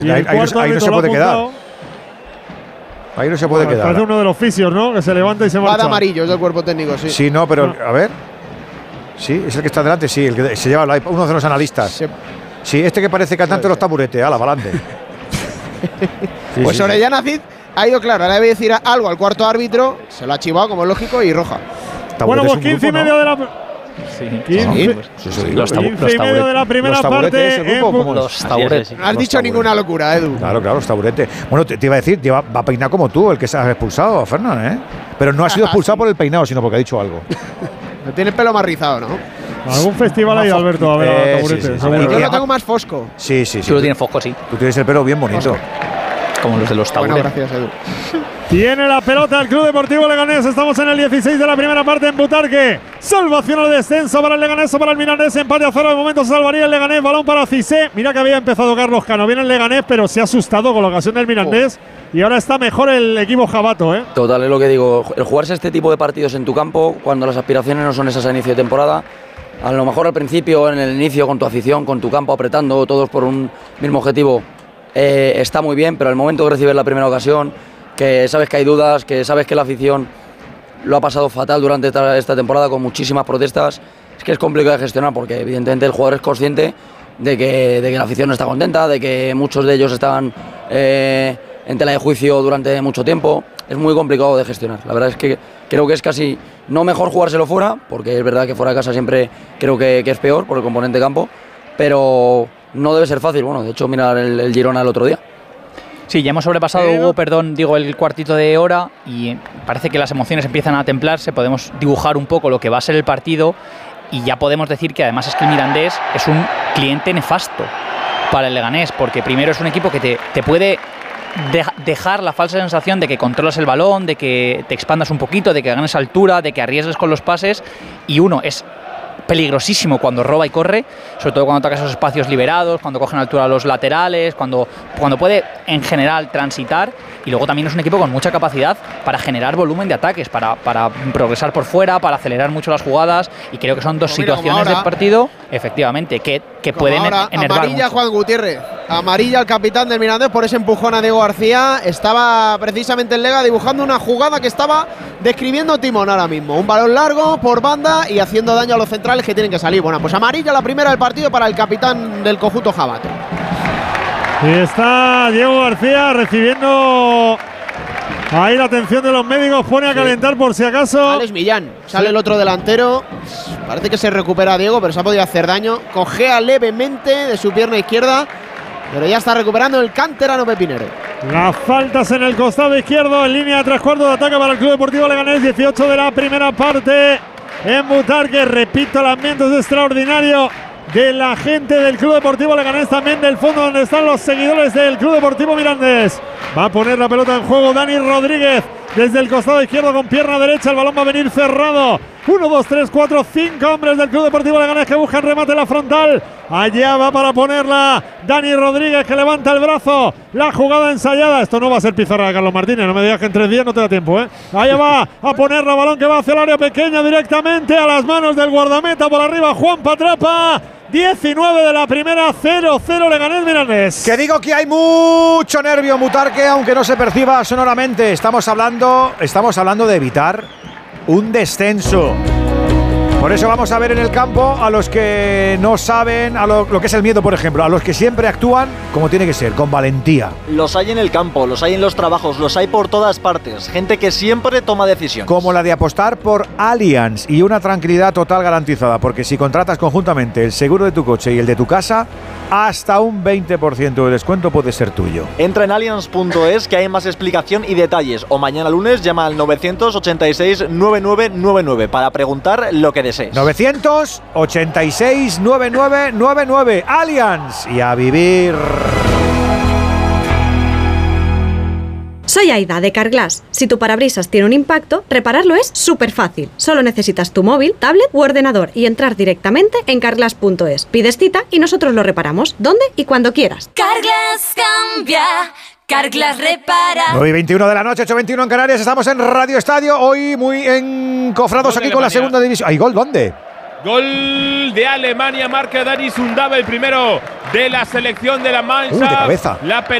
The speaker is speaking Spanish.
Ahí no se puede quedar. Ahí no se puede quedar. Parece uno de los fisios, ¿no? Que se levanta y se marcha. Va de amarillo, es del cuerpo técnico, sí. Sí, no, pero a ver. Sí, es el que está delante, sí, el que se lleva uno de los analistas. Sí, este que parece cantante de los taburetes, ala, pa'lante. Pues Orellana Cid ha ido claro, ahora debe decir algo al cuarto árbitro, se lo ha chivado como es lógico y roja. Bueno, pues 15 y medio de la… Sí, 15 y medio de la primera parte. Los taburetes. No has dicho ninguna locura, Edu. Claro, los taburetes. Bueno, te iba a decir, va a peinar como tú, el que se ha expulsado, Fernán, ¿eh? Pero no ha sido expulsado por el peinado, sino porque ha dicho algo. No tiene el pelo más rizado, ¿no? Algún festival ahí, Alberto, a ver, taburetes. Yo lo tengo más fosco. Sí. Tú lo tienes fosco, sí. Tú tienes el pelo bien bonito. Como los de los taburetes. Bueno, gracias, Edu. Tiene la pelota el Club Deportivo Leganés. Estamos en el 16 de la primera parte en Butarque. Salvación al descenso para el Leganés o para el Mirandés. Empate a 0. De momento se salvaría el Leganés. Balón para Cissé. Mira que había empezado Carlos Cano. Viene el Leganés, pero se ha asustado con la ocasión del Mirandés. Y ahora está mejor el equipo jabato, ¿eh? Total, es lo que digo. El jugarse este tipo de partidos en tu campo, cuando las aspiraciones no son esas a inicio de temporada, a lo mejor al principio, en el inicio, con tu afición, con tu campo apretando, todos por un mismo objetivo, está muy bien, pero al momento de recibir la primera ocasión, que sabes que hay dudas, que sabes que la afición lo ha pasado fatal durante esta temporada con muchísimas protestas, es que es complicado de gestionar porque evidentemente el jugador es consciente de que la afición no está contenta, de que muchos de ellos estaban en tela de juicio durante mucho tiempo. Es muy complicado de gestionar. La verdad es que creo que es casi no mejor jugárselo fuera, porque es verdad que fuera de casa siempre creo que es peor por el componente campo, pero no debe ser fácil. Bueno, de hecho, mirar el Girona el otro día. Sí, ya hemos sobrepasado, Hugo, el cuartito de hora y parece que las emociones empiezan a templarse. Podemos dibujar un poco lo que va a ser el partido y ya podemos decir que además es que el Mirandés es un cliente nefasto para el Leganés, porque primero es un equipo que te puede dejar la falsa sensación de que controlas el balón, de que te expandas un poquito, de que ganes altura, de que arriesgues con los pases, y uno es peligrosísimo cuando roba y corre, sobre todo cuando ataca esos espacios liberados, cuando cogen altura los laterales, cuando puede en general transitar, y luego también es un equipo con mucha capacidad para generar volumen de ataques, para progresar por fuera, para acelerar mucho las jugadas, y creo que son dos situaciones del partido, efectivamente, que pueden enervar amarilla mucho. Juan Gutiérrez, amarilla al capitán del Mirandés por ese empujón a Diego García. Estaba precisamente el Lega dibujando una jugada que estaba describiendo Timón ahora mismo, un balón largo por banda y haciendo daño a los centrales que tienen que salir. Bueno, pues amarilla la primera del partido para el capitán del conjunto jabato. Y está Diego García recibiendo ahí la atención de los médicos, pone a calentar por si acaso. Alex Millán, sale el otro delantero, parece que se recupera Diego, pero se ha podido hacer daño. Cojea levemente de su pierna izquierda, pero ya está recuperando el canterano pepinero. Las faltas en el costado izquierdo, en línea de 3/4 de ataque para el Club Deportivo Leganés. 18 de la primera parte en Butarque. Repito, el ambiente es extraordinario de la gente del Club Deportivo Leganés, también del fondo donde están los seguidores del Club Deportivo Mirandés. Va a poner la pelota en juego Dani Rodríguez desde el costado izquierdo con pierna derecha. El balón va a venir cerrado. 1, 2, 3, 4, 5 hombres del Club Deportivo Leganés que buscan remate en la frontal. Allá va para ponerla Dani Rodríguez, que levanta el brazo. La jugada ensayada. Esto no va a ser pizarra de Carlos Martínez. No me digas que en 3 días no te da tiempo, ¿eh? Allá va a poner la balón que va hacia el área pequeña directamente a las manos del guardameta por arriba, Juan Patrapa. 19 de la primera, 0-0 Leganés Mirandés. Que digo que hay mucho nervio en Butarque, aunque no se perciba sonoramente. Estamos hablando de evitar un descenso. Por eso vamos a ver en el campo a los que no saben a lo que es el miedo, por ejemplo, a los que siempre actúan como tiene que ser, con valentía. Los hay en el campo, los hay en los trabajos, los hay por todas partes. Gente que siempre toma decisiones. Como la de apostar por Allianz y una tranquilidad total garantizada, porque si contratas conjuntamente el seguro de tu coche y el de tu casa, hasta un 20% de descuento puede ser tuyo. Entra en allianz.es que hay más explicación y detalles, o mañana lunes llama al 986-9999 para preguntar lo que desees. 986-9999 Allianz, y a vivir. Soy Aida, de Carglass. Si tu parabrisas tiene un impacto, repararlo es súper fácil. Solo necesitas tu móvil, tablet u ordenador y entrar directamente en carglass.es. Pides cita y nosotros lo reparamos, donde y cuando quieras. Carglass cambia, Carglass repara. 9:21 de la noche, 8:21 en Canarias. Estamos en Radio Estadio, hoy muy encofrados aquí con la segunda división. ¿Hay gol dónde? Gol de Alemania, marca Dani Sundaba, el primero de la selección de la Mannschaft. De cabeza. La